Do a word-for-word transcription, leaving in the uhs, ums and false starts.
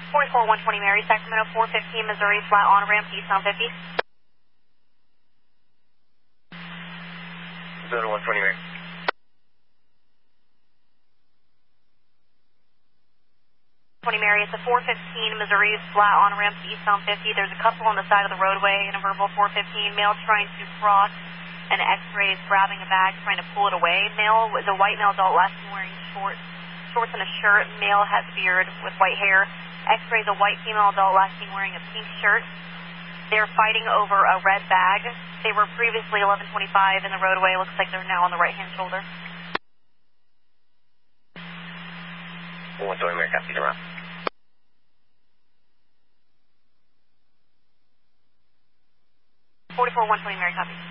forty-four one twenty Mary, Sacramento four fifteen Missouri, flat on ramp eastbound fifty. Zone one twenty Mary. twenty Mary, it's a four fifteen Missouri, flat on ramp eastbound fifty. There's a couple on the side of the roadway in a verbal four fifteen. Male trying to cross, and X-rays grabbing a bag, trying to pull it away. Male is a white male adult, last seen wearing shorts, shorts and a shirt. Male has a beard with white hair. X-rays a white female adult, last seen wearing a pink shirt. They're fighting over a red bag. They were previously eleven twenty-five in the roadway. Looks like they're now on the right-hand shoulder. one twenty Mary, copy, around. forty-four one twenty Mary, copy.